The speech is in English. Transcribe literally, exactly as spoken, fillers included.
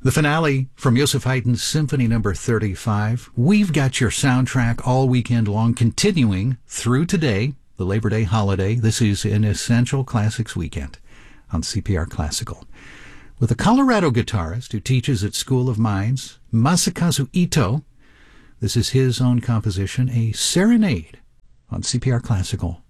The finale from Joseph Haydn's Symphony Number thirty-five. We've got your soundtrack all weekend long, continuing through today, the Labor Day holiday. This is an Essential Classics weekend on C P R Classical, with a Colorado guitarist who teaches at School of Mines, Masakazu Ito. This is his own composition, a serenade on C P R Classical.